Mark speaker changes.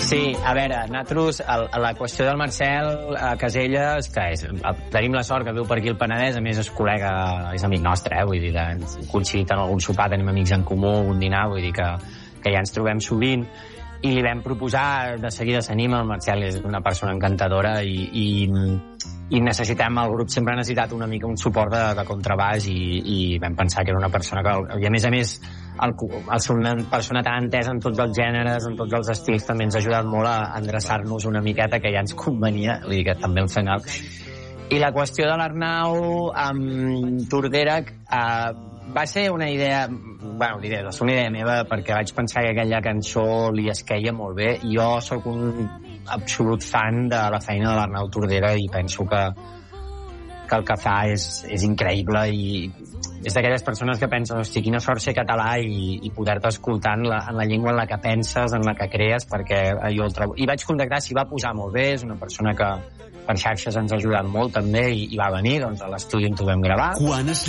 Speaker 1: Sí, a veure, nosaltres, la qüestió del Marcel Caselles, que tenim la sort que viu per aquí al Penedès, a més és col·lega, és amic nostre, vull dir, hem coincidit en algun sopar, tenim amics en comú, algun dinar, vull dir que ja ens trobem sovint, i li vam proposar, de seguida s'anima, el Marcel és una persona encantadora i necessitem, el grup sempre ha necessitat una mica un suport de contrabaix i vam pensar que era una persona que, i a més, el ser una persona tan entesa en tots els gèneres, en tots els estils, també ens ha ajudat molt a endreçar-nos una miqueta, que ja ens convenia, vull dir que també en fem I la qüestió de l'Arnau amb Tordera va ser una idea, va ser una idea meva, perquè vaig pensar que aquella cançó li esqueia molt bé. Jo sóc un absolut fan de la feina de l'Arnau Tordera i penso que el que fa és increïble i és d'aquelles persones que pensen, hosti, quina sort ser català i poder-te escoltar en la llengua en la que penses, en la que crees, perquè jo el trobo. I vaig contactar, s'hi va posar molt bé, és una persona que per xarxes ens ha ajudat molt també i va venir, doncs a l'estudi on ho vam gravar.
Speaker 2: Quan es